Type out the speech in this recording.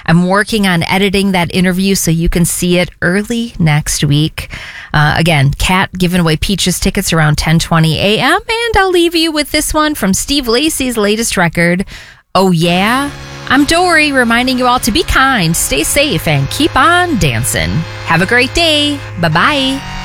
I'm working on editing that interview so you can see it early next week. Again, Kat giving away Peaches tickets around 10:20 a.m. And I'll leave you with this one from Steve Lacy's latest record, Oh Yeah? I'm Dory, reminding you all to be kind, stay safe, and keep on dancing. Have a great day. Bye-bye.